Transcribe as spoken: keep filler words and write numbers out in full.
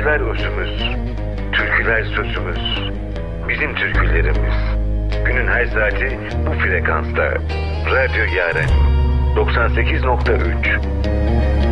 Sazlar özümüz, türküler sözümüz, bizim türkülerimiz. Günün her saati bu frekansta. Radyo Yaren doksan sekiz nokta üç.